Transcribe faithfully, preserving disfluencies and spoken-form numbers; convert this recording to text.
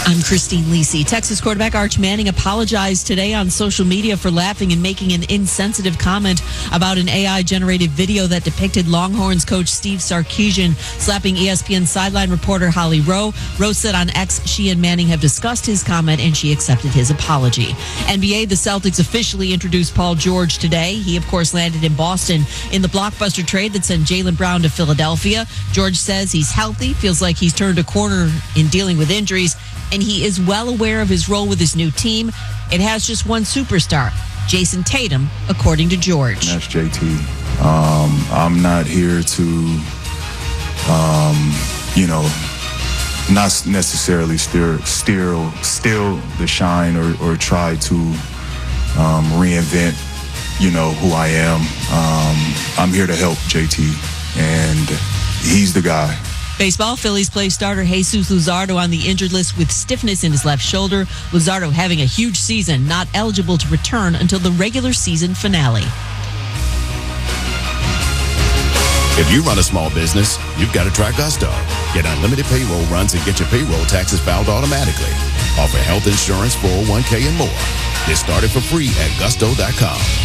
I'm Christine Lisi. Texas quarterback Arch Manning apologized today on social media for laughing and making an insensitive comment about an A I-generated video that depicted Longhorns coach Steve Sarkisian slapping E S P N sideline reporter Holly Rowe. Rowe said on X she and Manning have discussed his comment and she accepted his apology. N B A, the Celtics officially introduced Paul George today. He, of course, landed in Boston in the blockbuster trade that sent Jaylen Brown to Philadelphia. George says he's healthy, feels like he's turned a corner in dealing with injuries, and he is well aware of his role with his new team. It has just one superstar, Jason Tatum, according to George. That's J T. Um, I'm not here to, um, you know, not necessarily steer, steer, steal the shine or, or try to um, reinvent, you know, who I am. Um, I'm here to help J T, and he's the guy. Baseball, Phillies play starter Jesus Luzardo on the injured list with stiffness in his left shoulder. Luzardo having a huge season, not eligible to return until the regular season finale. If you run a small business, you've got to try Gusto. Get unlimited payroll runs and get your payroll taxes filed automatically. Offer health insurance, four oh one k, and more. Get started for free at gusto dot com.